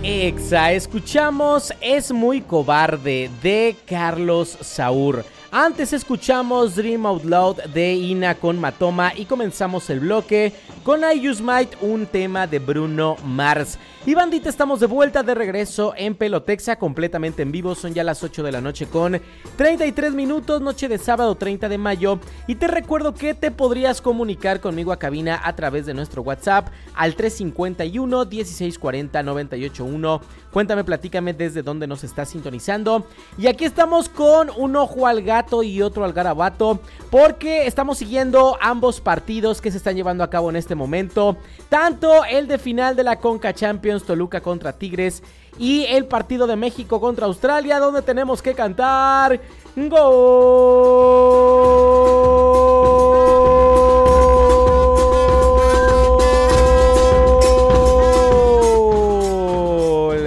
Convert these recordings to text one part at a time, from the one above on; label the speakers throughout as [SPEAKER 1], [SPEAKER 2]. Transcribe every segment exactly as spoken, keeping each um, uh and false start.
[SPEAKER 1] Exa, escuchamos Es muy cobarde de Carlos Saúl. Antes escuchamos Dream Out Loud de Ina con Matoma y comenzamos el bloque con I Use Might, un tema de Bruno Mars. Y bandita, estamos de vuelta, de regreso en Pelotexa, completamente en vivo. Son ya las ocho de la noche con treinta y tres minutos, noche de sábado treinta de mayo. Y te recuerdo que te podrías comunicar conmigo a cabina a través de nuestro WhatsApp al tres cincuenta y uno, dieciséis cuarenta, noventa y ocho uno. Cuéntame, platícame desde dónde nos estás sintonizando. Y aquí estamos con un ojo al gato y otro al garabato, porque estamos siguiendo ambos partidos que se están llevando a cabo en este momento. Tanto el de final de la Conca Champions, Toluca contra Tigres, y el partido de México contra Australia, donde tenemos que cantar ¡Gol!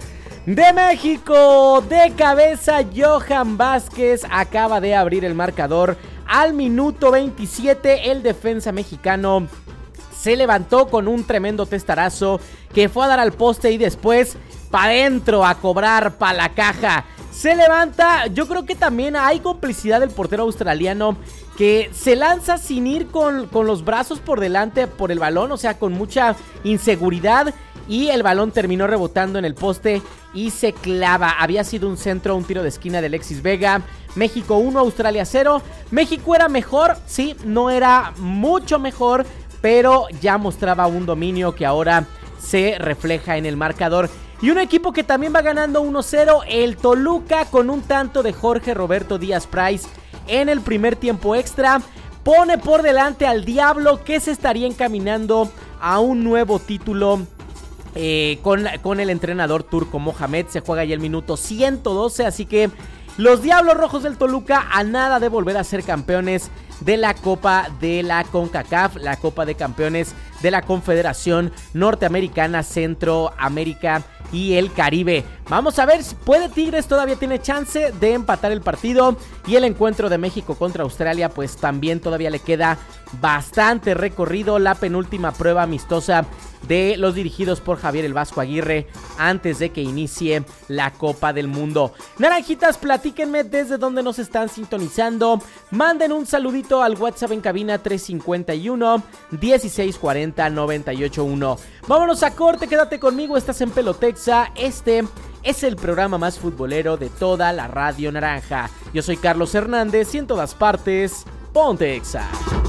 [SPEAKER 1] De México, de cabeza, Johan Vázquez acaba de abrir el marcador al minuto veintisiete. El defensa mexicano se levantó con un tremendo testarazo que fue a dar al poste y después pa' adentro a cobrar pa' la caja. Se levanta, yo creo que también hay complicidad del portero australiano, que se lanza sin ir con, con los brazos por delante por el balón, o sea, con mucha inseguridad, y el balón terminó rebotando en el poste y se clava. Había sido un centro, un tiro de esquina de Alexis Vega. México uno, Australia cero. México era mejor, sí, no era mucho mejor, pero ya mostraba un dominio que ahora se refleja en el marcador. Y un equipo que también va ganando uno cero, el Toluca, con un tanto de Jorge Roberto Díaz Price en el primer tiempo extra, pone por delante al Diablo, que se estaría encaminando a un nuevo título eh, con, con el entrenador turco Mohamed. Se juega ya el minuto ciento doce, así que los Diablos Rojos del Toluca a nada de volver a ser campeones de la Copa de la CONCACAF, la Copa de Campeones de la Confederación Norteamericana, Centroamérica y el Caribe. Vamos a ver si puede Tigres, todavía tiene chance de empatar el partido, y el encuentro de México contra Australia pues también todavía le queda bastante recorrido, la penúltima prueba amistosa de los dirigidos por Javier el Vasco Aguirre antes de que inicie la Copa del Mundo. Naranjitas, platíquenme desde dónde nos están sintonizando, manden un saludito al WhatsApp en cabina tres cincuenta y uno, dieciséis cuarenta, noventa y ocho uno. Vámonos a corte, quédate conmigo, estás en Pelotexa, este es el programa más futbolero de toda la Radio Naranja. Yo soy Carlos Hernández y en todas partes, ponte Exa.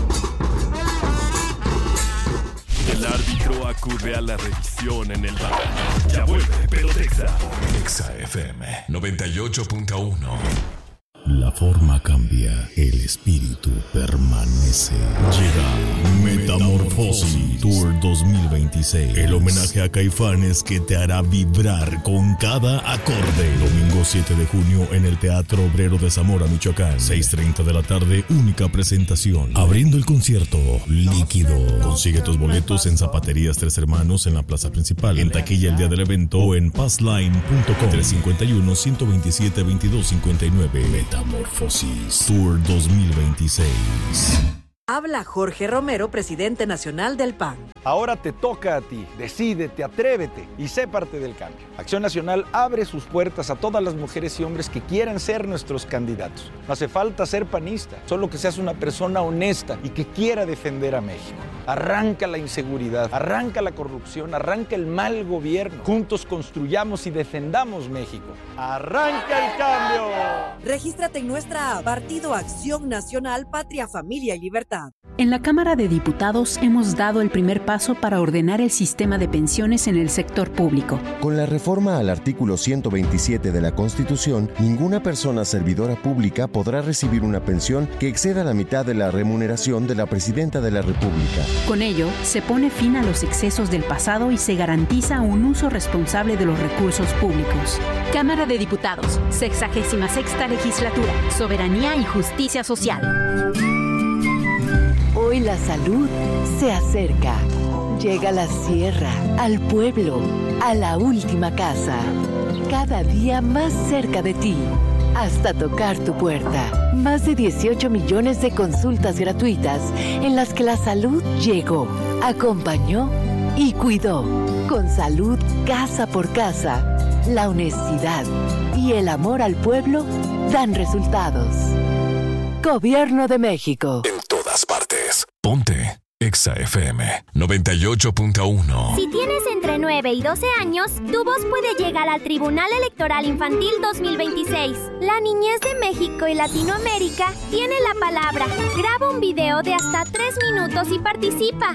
[SPEAKER 2] El árbitro acude a la revisión en el V A R. Ya vuelve Pelotexa. Exa F M noventa y ocho punto uno.
[SPEAKER 3] La forma cambia, el espíritu permanece. Llega Metamorfosis Tour dos mil veintiséis, el homenaje a Caifanes que te hará vibrar con cada acorde. Domingo siete de junio en el Teatro Obrero de Zamora, Michoacán, seis treinta de la tarde, única presentación. Abriendo el concierto, Líquido. Consigue tus boletos en Zapaterías Tres Hermanos en la plaza principal, en taquilla el día del evento o en passline punto com. tres cincuenta y uno, ciento veintisiete, veintidós cincuenta y nueve. Metamorfosis Tour dos mil veintiséis.
[SPEAKER 4] Habla Jorge Romero, presidente nacional del P A N.
[SPEAKER 5] Ahora te toca a ti. Decídete, atrévete y sé parte del cambio. Acción Nacional abre sus puertas a todas las mujeres y hombres que quieran ser nuestros candidatos. No hace falta ser panista, solo que seas una persona honesta y que quiera defender a México. Arranca la inseguridad, arranca la corrupción, arranca el mal gobierno. Juntos construyamos y defendamos México. ¡Arranca el cambio!
[SPEAKER 4] Regístrate en nuestra app Partido Acción Nacional, Patria, Familia y Libertad.
[SPEAKER 6] En la Cámara de Diputados hemos dado el primer paso para ordenar el sistema de pensiones en el sector público.
[SPEAKER 7] Con la reforma al artículo ciento veintisiete de la Constitución, ninguna persona servidora pública podrá recibir una pensión que exceda la mitad de la remuneración de la Presidenta de la República.
[SPEAKER 6] Con ello, se pone fin a los excesos del pasado y se garantiza un uso responsable de los recursos públicos.
[SPEAKER 8] Cámara de Diputados, sexagésima sexta legislatura, soberanía y justicia social.
[SPEAKER 9] Hoy la salud se acerca. Llega a la sierra, al pueblo, a la última casa. Cada día más cerca de ti, hasta tocar tu puerta. Más de dieciocho millones de consultas gratuitas en las que la salud llegó, acompañó y cuidó. Con salud casa por casa, la honestidad y el amor al pueblo dan resultados. Gobierno de México.
[SPEAKER 2] En todas partes. Ponte Exa F M noventa y ocho punto uno.
[SPEAKER 10] Si tienes entre nueve y doce años, tu voz puede llegar al Tribunal Electoral Infantil dos mil veintiséis. La niñez de México y Latinoamérica tiene la palabra. Graba un video de hasta tres minutos y participa.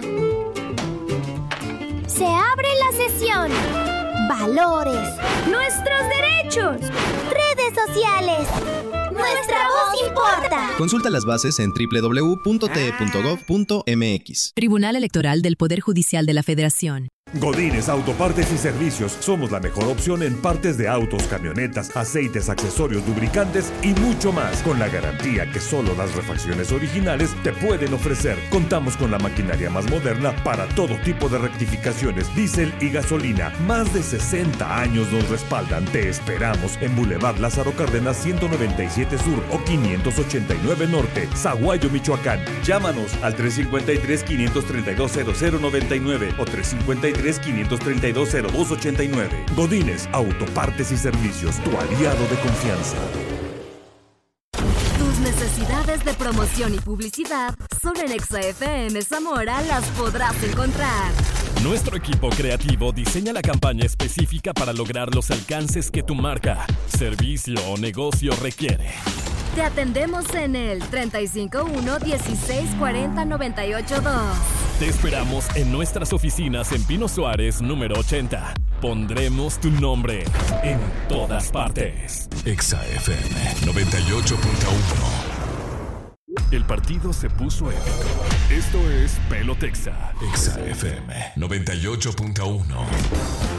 [SPEAKER 10] Se abre la sesión. Valores. Nuestros derechos. Redes sociales. Nuestra voz importa.
[SPEAKER 11] Consulta las bases en doble u doble u doble u punto t e punto gov punto m x.
[SPEAKER 12] Tribunal Electoral del Poder Judicial de la Federación.
[SPEAKER 13] Godínez Autopartes y Servicios. Somos la mejor opción en partes de autos, camionetas, aceites, accesorios, lubricantes y mucho más, con la garantía que solo las refacciones originales te pueden ofrecer. Contamos con la maquinaria más moderna para todo tipo de rectificaciones, diésel y gasolina. Más de sesenta años nos respaldan. Te esperamos en Boulevard Lázaro Cárdenas ciento noventa y siete Sur o quinientos ochenta y nueve Norte, Zaguayo, Michoacán. Llámanos al tres cinco tres, cinco tres dos, cero cero nueve nueve o tres cinco tres, cinco tres dos, cero dos ocho nueve. Godínez Autopartes y Servicios, tu aliado de confianza.
[SPEAKER 14] Tus necesidades de promoción y publicidad solo en Exa F M Zamora las podrás encontrar.
[SPEAKER 2] Nuestro equipo creativo diseña la campaña específica para lograr los alcances que tu marca, servicio o negocio requiere.
[SPEAKER 14] Te atendemos en el treinta y cinco uno, dieciséis cuarenta, noventa y ocho dos.
[SPEAKER 2] Te esperamos en nuestras oficinas en Pino Suárez, número ochenta. Pondremos tu nombre en todas partes. Exa F M noventa y ocho punto uno. El partido se puso épico. Esto es Pelotexa. Exa F M noventa y ocho punto uno.